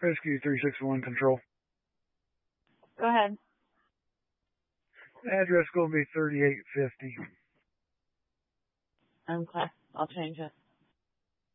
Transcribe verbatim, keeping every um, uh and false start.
Rescue three six one control. Go ahead. Address going to be thirty-eight fifty. Okay, I'll change it.